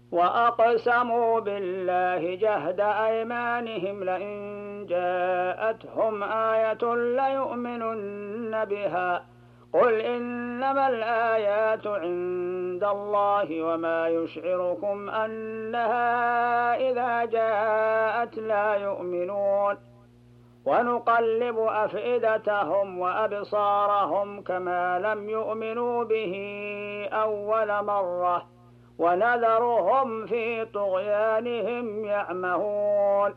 وأقسموا بالله جهد أيمانهم لئن جاءتهم آية ليؤمنن بها قل إنما الآيات عند الله وما يشعركم أنها إذا جاءت لا يؤمنون ونقلب أفئدتهم وأبصارهم كما لم يؤمنوا به أول مرة ونذرهم في طغيانهم يعمهون